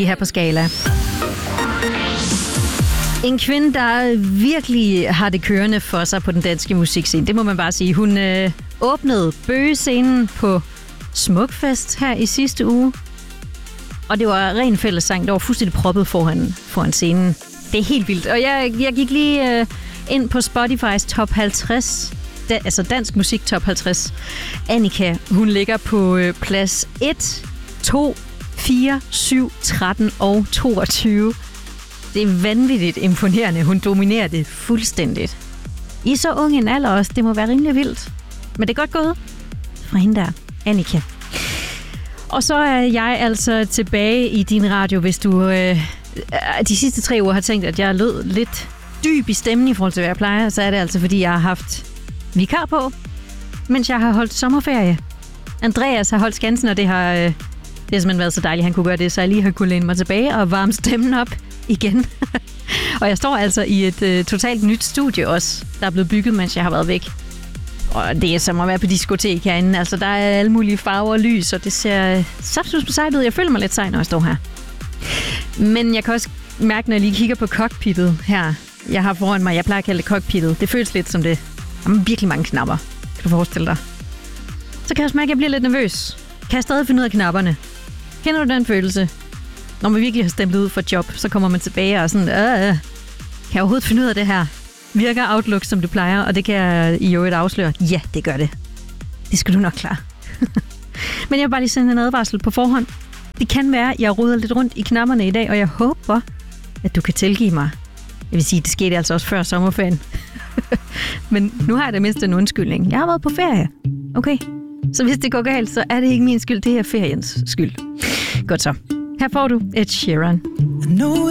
lige her på Skala. En kvinde, der virkelig har det kørende for sig på den danske musikscene, det må man bare sige. Hun åbnede Bøge-scenen på Smukfest her i sidste uge. Og det var ren fællessang, der var fuldstændig proppet foran scenen. Det er helt vildt. Og jeg gik lige ind på Spotifys top 50, altså dansk musik top 50. Annika, hun ligger på plads 1, 2, 4, 7, 13 og 22. Det er vanvittigt imponerende. Hun dominerer det fuldstændigt. I så ung en alder også. Det må være rimelig vildt. Men det er godt gået fra hende der, Annika. Og så er jeg altså tilbage i din radio, hvis du de sidste 3 uger har tænkt, at jeg lød lidt dyb i stemmen i forhold til, hvad jeg plejer. Så er det altså, fordi jeg har haft vikar på, mens jeg har holdt sommerferie. Andreas har holdt skansen, og det har simpelthen været så dejligt, han kunne gøre det, så jeg lige har kunnet læne mig tilbage og varme stemmen op igen. Og jeg står altså i et totalt nyt studie også, der er blevet bygget, mens jeg har været væk. Og det er som at være på diskotek herinde. Altså, der er alle mulige farver og lys, og det ser sejt ud. Jeg føler mig lidt sej, når jeg står her. Men jeg kan også mærke, når jeg lige kigger på cockpittet her. Jeg har foran mig, jeg plejer at kalde det cockpittet. Det føles lidt som det. Der er virkelig mange knapper. Kan du forestille dig? Så kan jeg også mærke, at jeg bliver lidt nervøs. Kan jeg stadig finde ud af knapperne? Kender du den følelse? Når man virkelig har stemt ud for job, så kommer man tilbage og sådan, kan jeg overhovedet finde ud af det her? Virker Outlook, som du plejer? Og det kan jeg i øvrigt afsløre. Ja, det gør det. Det skal du nok klare. Men jeg vil bare lige sende en advarsel på forhånd. Det kan være, at jeg roder lidt rundt i knapperne i dag, og jeg håber, at du kan tilgive mig. Jeg vil sige, det skete altså også før sommerferien. Men nu har jeg da mindst en undskyldning. Jeg har været på ferie. Okay? Så hvis det går galt, så er det ikke min skyld. Det er feriens skyld. Godt så. Her får du Ed Sheeran.